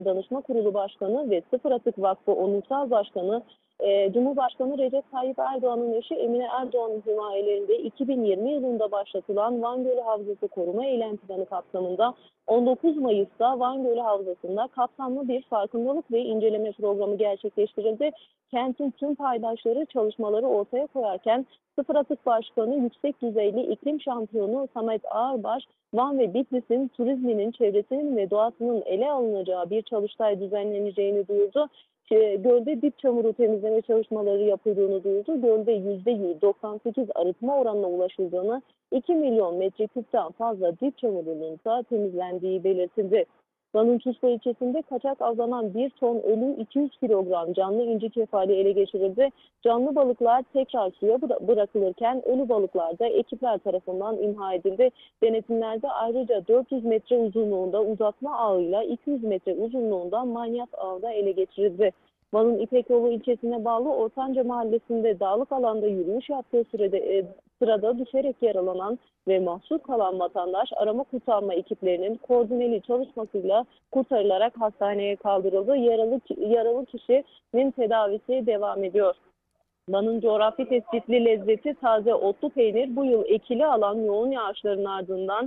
Danışma Kurulu Başkanı ve Sıfır Atık Vakfı Onursal Başkanı, Cumhurbaşkanı Recep Tayyip Erdoğan'ın eşi Emine Erdoğan'ın himayelerinde 2020 yılında başlatılan Van Gölü Havzası Koruma Eylem Planı kapsamında 19 Mayıs'ta Van Gölü Havzası'nda kapsamlı bir farkındalık ve inceleme programı gerçekleştirildi. Kentin tüm paydaşları çalışmaları ortaya koyarken Sıfır Atık Başkanı Yüksek Düzeyli İklim Şampiyonu Samet Ağırbaş, Van ve Bitlis'in turizminin, çevresinin ve doğasının ele alınacağı bir çalıştay düzenleneceğini duyurdu. Gölde dip çamuru temizleme çalışmaları yapıldığını duyurdu. Gölde %98 arıtma oranına ulaşıldığını, 2 milyon metreküpten fazla dip çamurunun da temizlendiği belirtildi. Van'ın Tuzla ilçesinde kaçak avlanan 1 ton ölü 200 kilogram canlı inci kefali ele geçirildi. Canlı balıklar tekrar suya bırakılırken ölü balıklar da ekipler tarafından imha edildi. Denetimlerde ayrıca 400 metre uzunluğunda uzatma ağıyla 200 metre uzunluğunda manyak ağı da ele geçirildi. Van'ın İpekyolu ilçesine bağlı Ortanca Mahallesi'nde dağlık alanda yürüyüş yaptığı sırada düşerek yaralanan ve mahsur kalan vatandaş arama kurtarma ekiplerinin koordineli çalışmasıyla kurtarılarak hastaneye kaldırıldı. Yaralı kişinin tedavisi devam ediyor. Van'ın coğrafi tespitli lezzeti taze otlu peynir bu yıl ekili olan yoğun yağışların ardından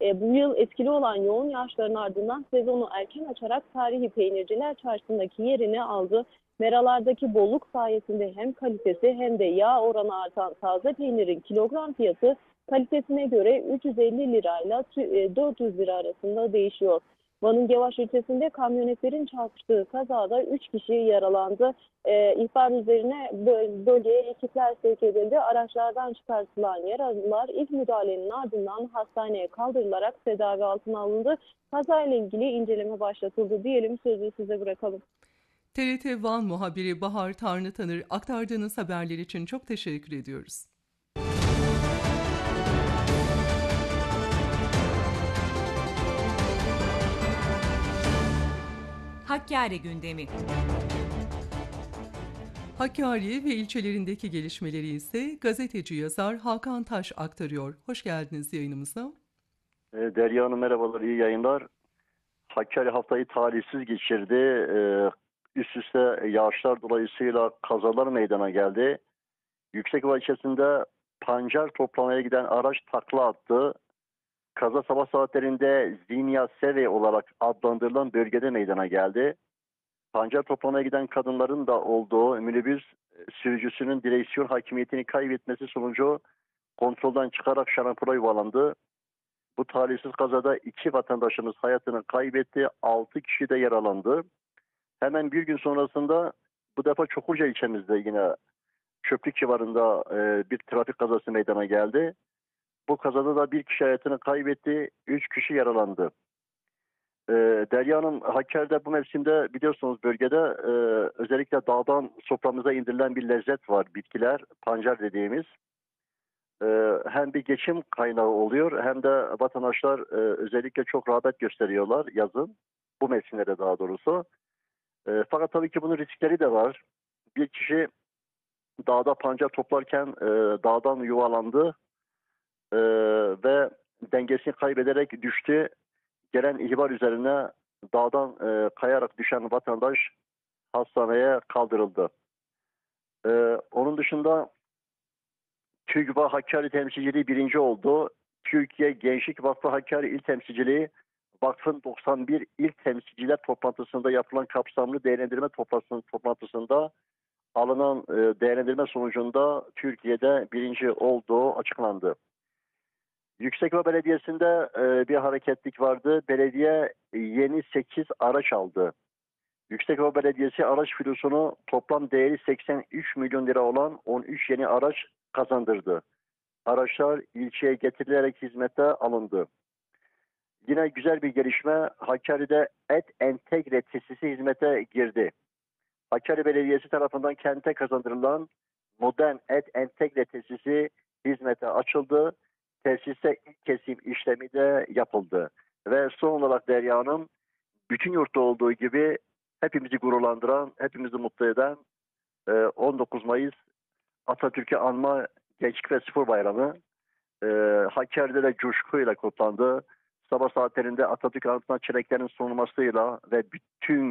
sezonu erken açarak tarihi peynirciler çarşısındaki yerini aldı. Meralardaki bolluk sayesinde hem kalitesi hem de yağ oranı artan taze peynirin kilogram fiyatı kalitesine göre 350 lirayla 400 lira arasında değişiyor. Van'ın Gevaş ilçesinde kamyonetlerin çarpıştığı kazada 3 kişi yaralandı. İhbar üzerine bölgeye ekipler sevk edildi. Araçlardan çıkartılan yaralılar ilk müdahalenin ardından hastaneye kaldırılarak tedavi altına alındı. Kazayla ilgili inceleme başlatıldı diyelim, sözü size bırakalım. TRT Van muhabiri Bahar Tanrıtanır, aktardığınız haberler için çok teşekkür ediyoruz. Hakkari gündemi. Hakkari ve ilçelerindeki gelişmeleri ise gazeteci yazar Hakan Taş aktarıyor. Hoş geldiniz yayınımıza. Derya Hanım merhabalar, iyi yayınlar. Hakkari haftayı talihsiz geçirdi. Üst üste yağışlar dolayısıyla kazalar meydana geldi. Yüksekova ilçesinde pancar toplamaya giden araç takla attı. Kaza sabah saatlerinde Zinya Seve olarak adlandırılan bölgede meydana geldi. Pancar toplamaya giden kadınların da olduğu minibüs sürücüsünün direksiyon hakimiyetini kaybetmesi sonucu kontrolden çıkarak şarampole yuvarlandı. Bu talihsiz kazada 2 vatandaşımız hayatını kaybetti, 6 kişi de yaralandı. Hemen bir gün sonrasında bu defa Çukurca ilçemizde yine Çöplük civarında bir trafik kazası meydana geldi. Bu kazada da bir kişi hayatını kaybetti, 3 kişi yaralandı. Derya Hanım, Hakkari'de bu mevsimde biliyorsunuz bölgede özellikle dağdan soframıza indirilen bir lezzet var, bitkiler, pancar dediğimiz. Hem bir geçim kaynağı oluyor hem de vatandaşlar özellikle çok rağbet gösteriyorlar yazın, bu mevsimlerde daha doğrusu. Fakat tabii ki bunun riskleri de var. Bir kişi dağda pancar toplarken dağdan yuvarlandı ve dengesini kaybederek düştü. Gelen ihbar üzerine dağdan kayarak düşen vatandaş hastaneye kaldırıldı. Onun dışında TÜGVA Hakkari temsilciliği birinci oldu. Türkiye Gençlik Vakfı Hakkari İl Temsilciliği vakfın 91 il temsilciler toplantısında yapılan kapsamlı değerlendirme toplantısında alınan değerlendirme sonucunda Türkiye'de birinci olduğu açıklandı. Yüksekova Belediyesi'nde bir hareketlik vardı. Belediye yeni 8 araç aldı. Yüksekova Belediyesi araç filosunu toplam değeri 83 milyon lira olan 13 yeni araç kazandırdı. Araçlar ilçeye getirilerek hizmete alındı. Yine güzel bir gelişme, Hakkari'de et entegre tesisi hizmete girdi. Hakkari Belediyesi tarafından kente kazandırılan modern et entegre tesisi hizmete açıldı. Tesiste ilk kesim işlemi de yapıldı. Ve son olarak Derya Hanım, bütün yurtta olduğu gibi hepimizi gururlandıran, hepimizi mutlu eden 19 Mayıs Atatürk'ü anma Gençlik ve Spor Bayramı Hakkari'de de coşkuyla kutlandı. sabah saatlerinde Atatürk anıtına çileklerin sunulmasıyla ve bütün